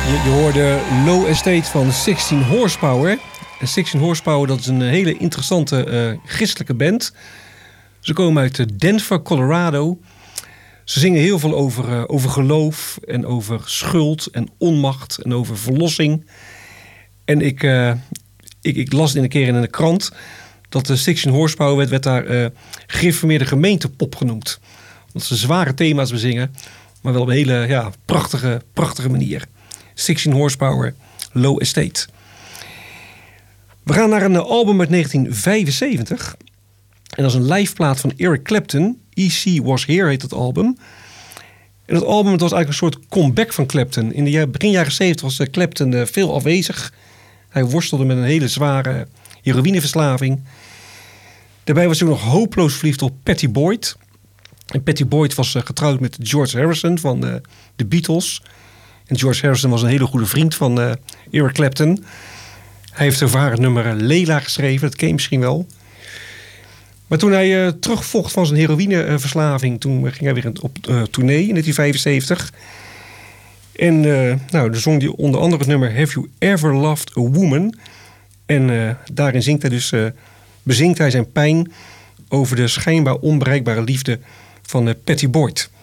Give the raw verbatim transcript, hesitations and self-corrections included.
Je, je hoorde Low Estate van zestien Horsepower. En zestien Horsepower, dat is een hele interessante uh, christelijke band. Ze komen uit Denver, Colorado. Ze zingen heel veel over, uh, over geloof en over schuld en onmacht en over verlossing. En ik, uh, ik, ik las in een keer in een krant dat de zestien Horsepower werd, werd daar uh, gereformeerde gemeentepop genoemd. Omdat ze zware thema's bezingen, maar wel op een hele ja, prachtige, prachtige manier. zestien Horsepower, Low Estate. We gaan naar een album uit negentien vijfenzeventig. En dat is een liveplaat van Eric Clapton. E C Was Here heet het album. En dat album het was eigenlijk een soort comeback van Clapton. In de begin jaren zeventig was Clapton veel afwezig. Hij worstelde met een hele zware heroïneverslaving. Daarbij was hij ook nog hopeloos verliefd op Pattie Boyd. En Pattie Boyd was getrouwd met George Harrison van de, de Beatles. En George Harrison was een hele goede vriend van uh, Eric Clapton. Hij heeft over haar het nummer Leila geschreven. Dat ken je misschien wel. Maar toen hij uh, terugvocht van zijn heroïneverslaving, toen ging hij weer op uh, tournee in negentien vijfenzeventig. En uh, nou, dan zong hij onder andere het nummer Have You Ever Loved a Woman? En uh, daarin zingt hij dus, uh, bezingt hij zijn pijn over de schijnbaar onbereikbare liefde van uh, Pattie Boyd.